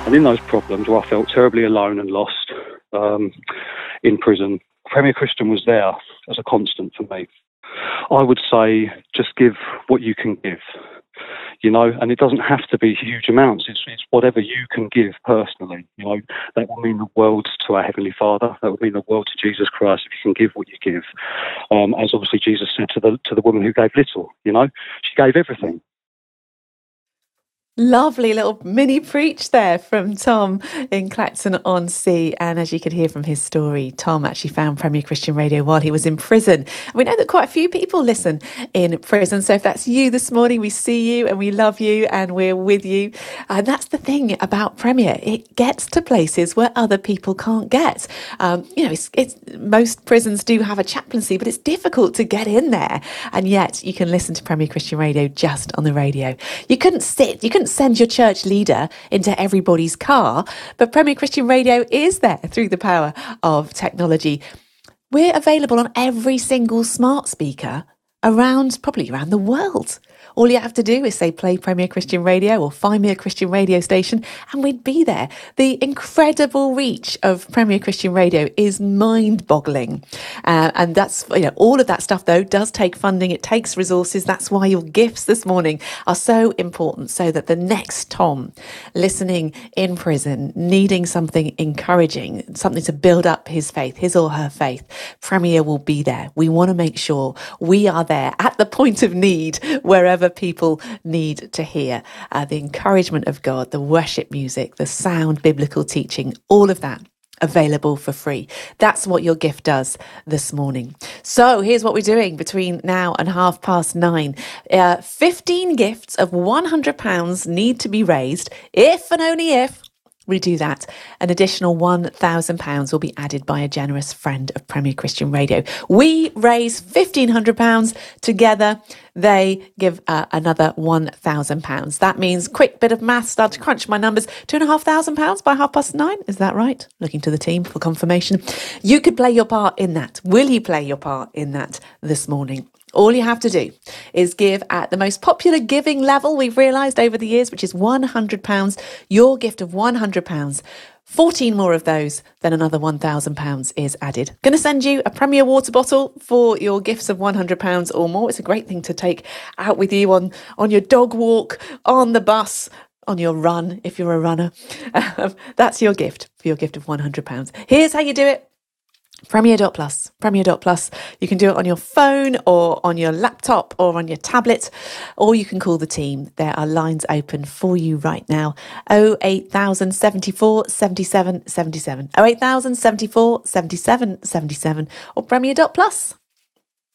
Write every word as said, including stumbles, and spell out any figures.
And in those problems where I felt terribly alone and lost um, in prison, Premier Christian was there as a constant for me. I would say just give what you can give, you know, and it doesn't have to be huge amounts. It's, it's whatever you can give personally, you know. That will mean the world to our Heavenly Father. That would mean the world to Jesus Christ if you can give what you give. Um, as obviously Jesus said to the to the woman who gave little, you know, she gave everything. Lovely little mini preach there from Tom in Clacton-on-Sea. And as you could hear from his story, Tom actually found Premier Christian Radio while he was in prison. And we know that quite a few people listen in prison. So if that's you this morning, we see you and we love you and we're with you. And that's the thing about Premier. It gets to places where other people can't get. Um, you know, it's, it's most prisons do have a chaplaincy, but it's difficult to get in there. And yet you can listen to Premier Christian Radio just on the radio. You couldn't sit, you couldn't send your church leader into everybody's car, but Premier Christian Radio is there through the power of technology. We're available on every single smart speaker around, probably around the world. All you have to do is say play Premier Christian Radio or find me a Christian radio station and we'd be there. The incredible reach of Premier Christian Radio is mind-boggling. Uh, and that's, you know, all of that stuff though does take funding. It takes resources. That's why your gifts this morning are so important, so that the next Tom listening in prison, needing something encouraging, something to build up his faith, his or her faith, Premier will be there. We want to make sure we are there at the point of need, wherever people need to hear uh, the encouragement of God, the worship music, the sound biblical teaching, all of that available for free. That's what your gift does this morning. So here's what we're doing between now and half past nine. Uh, fifteen gifts of one hundred pounds need to be raised, if and only if we do that. An additional one thousand pounds will be added by a generous friend of Premier Christian Radio. We raise fifteen hundred pounds together. They give uh, another one thousand pounds. That means, quick bit of maths, start to crunch my numbers, two thousand five hundred pounds by half past nine. Is that right? Looking to the team for confirmation. You could play your part in that. Will you play your part in that this morning? All you have to do is give at the most popular giving level we've realised over the years, which is one hundred pounds. Your gift of one hundred pounds. fourteen more of those, then another one thousand pounds is added. Going to send you a Premier water bottle for your gifts of one hundred pounds or more. It's a great thing to take out with you on, on your dog walk, on the bus, on your run, if you're a runner. Um, that's your gift for your gift of one hundred pounds. Here's how you do it. Premier dot plus, Premier dot plus. You can do it on your phone or on your laptop or on your tablet, or you can call the team. There are lines open for you right now. oh eight thousand seventy-four seventy-seven seventy-seven, oh eight thousand seventy-four seventy-seven seventy-seven, or Premier dot plus.